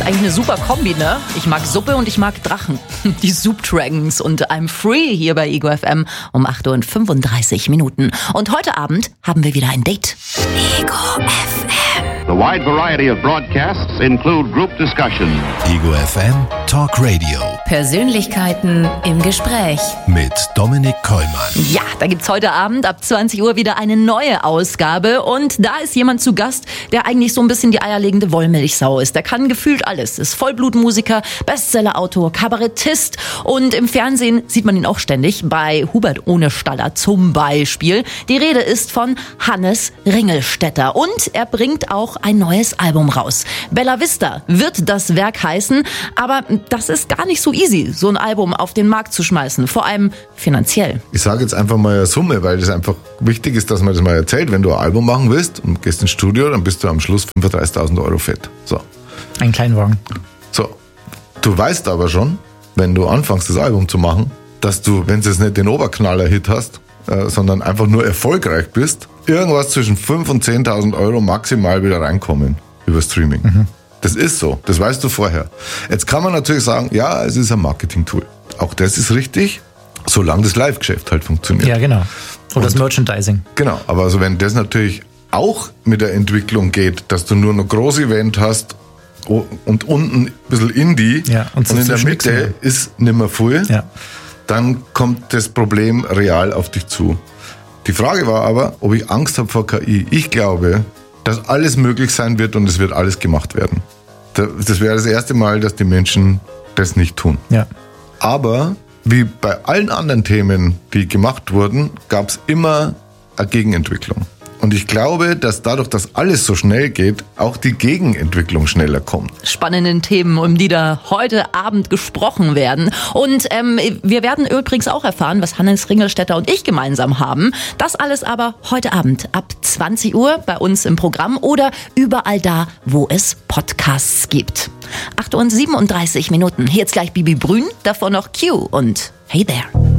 ist eigentlich eine super Kombi, ne? Ich mag Suppe und ich mag Drachen. Die Soup Dragons und I'm Free hier bei Ego FM um 8:35 Minuten. Und heute Abend haben wir wieder ein Date. Ego FM. The wide variety of broadcasts include group discussion. Ego FM Talk Radio. Persönlichkeiten im Gespräch. Mit Dominik Kollmann. Ja, da gibt's heute Abend ab 20 Uhr wieder eine neue Ausgabe. Und da ist jemand zu Gast, der eigentlich so ein bisschen die eierlegende Wollmilchsau ist. Der kann gefühlt alles. Ist Vollblutmusiker, Bestsellerautor, Kabarettist. Und im Fernsehen sieht man ihn auch ständig. Bei Hubert Ohnestaller zum Beispiel. Die Rede ist von Hannes Ringelstetter. Und er bringt auch ein neues Album raus. Bella Vista wird das Werk heißen. Aber das ist gar nicht so easy, so ein Album auf den Markt zu schmeißen. Vor allem finanziell. Ich sage jetzt einfach mal eine Summe, weil das einfach wichtig ist, dass man das mal erzählt. Wenn du ein Album machen willst und gehst ins Studio, dann bist du am Schluss 35.000 Euro fett. So. Ein Kleinwagen. So. Du weißt aber schon, wenn du anfängst, das Album zu machen, dass du, wenn du jetzt nicht den Oberknaller-Hit hast, sondern einfach nur erfolgreich bist, irgendwas zwischen 5.000 und 10.000 Euro maximal wieder reinkommen über Streaming. Mhm. Das ist so, das weißt du vorher. Jetzt kann man natürlich sagen, ja, es ist ein Marketing-Tool. Auch das ist richtig, solange das Live-Geschäft halt funktioniert. Ja, genau. Oder das Merchandising. Genau, aber also wenn das natürlich auch mit der Entwicklung geht, dass du nur noch Groß-Event hast und unten ein bisschen Indie, ja, und in der Mitte ist nicht mehr voll, ja, dann kommt das Problem real auf dich zu. Die Frage war aber, ob ich Angst habe vor KI. Ich glaube, dass alles möglich sein wird und es wird alles gemacht werden. Das wäre das erste Mal, dass die Menschen das nicht tun. Ja. Aber wie bei allen anderen Themen, die gemacht wurden, gab es immer eine Gegenentwicklung. Und ich glaube, dass dadurch, dass alles so schnell geht, auch die Gegenentwicklung schneller kommt. Spannenden Themen, um die da heute Abend gesprochen werden. Und wir werden übrigens auch erfahren, was Hannes Ringelstetter und ich gemeinsam haben. Das alles aber heute Abend ab 20 Uhr bei uns im Programm oder überall da, wo es Podcasts gibt. 8:37 Minuten. Hier jetzt gleich Bibi Brünn, davor noch Q und Hey There.